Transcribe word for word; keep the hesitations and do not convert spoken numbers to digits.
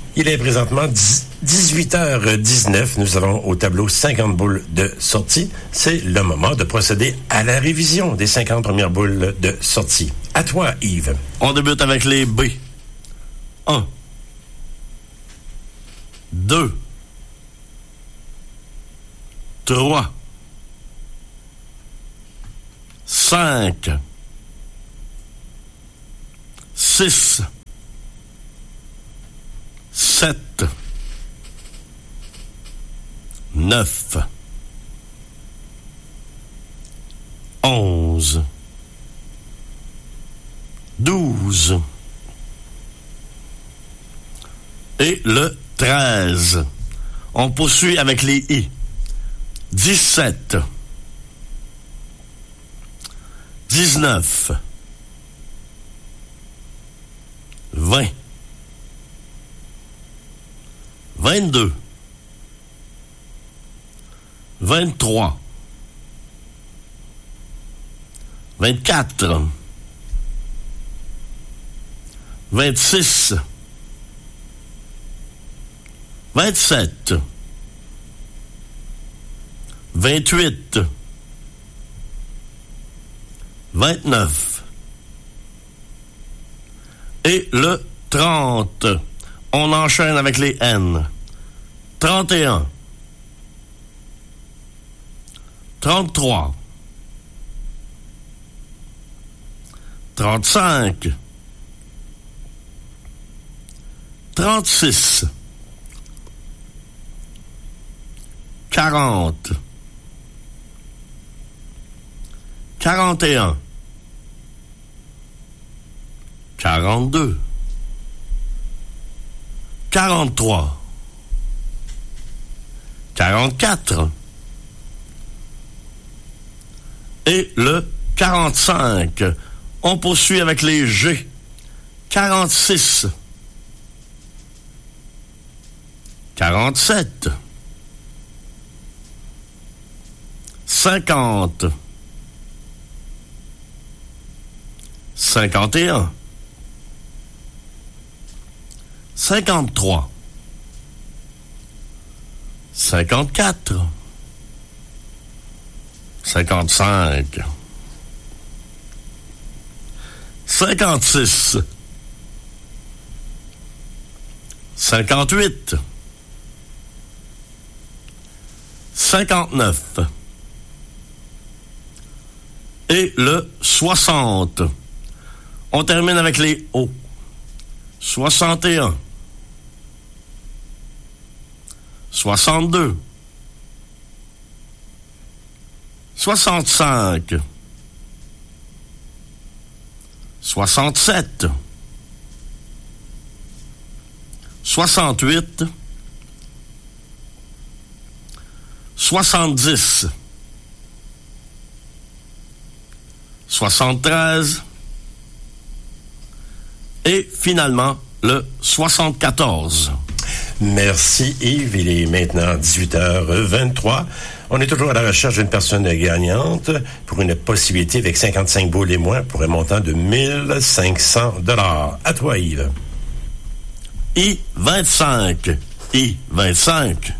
Il est présentement dix-huit heures dix-neuf. Nous avons au tableau cinquante boules de sortie. C'est le moment de procéder à la révision des cinquante premières boules de sortie. À toi, Yves. On débute avec les B. un. deux. trois. cinq. six. sept. neuf. onze. douze. Et le treize. On poursuit avec les I. dix-sept. dix-neuf. vingt. vingt-deux. vingt-trois. vingt-quatre. vingt-six. vingt-sept. vingt-huit. vingt-neuf. Et le trente. On enchaîne avec les N. trente et un. trente-trois. trente-cinq. trente-six. quarante. quarante et un. quarante-deux. quarante-trois. quarante-quatre. Et le quarante-cinq. On poursuit avec les G. quarante-six. quarante-sept. cinquante. cinquante et un. cinquante-trois. cinquante-quatre. cinquante-cinq. cinquante-six. cinquante-huit. cinquante-neuf. Et le soixante. On termine avec les O. soixante et un. soixante-deux. soixante-cinq. soixante-sept. soixante-huit. soixante-dix. soixante-treize. Et finalement, le soixante-quatorze. Merci Yves. Il est maintenant dix-huit heures vingt-trois. On est toujours à la recherche d'une personne gagnante pour une possibilité avec cinquante-cinq boules et moins pour un montant de mille cinq cents dollars. À toi Yves. I vingt-cinq. I vingt-cinq.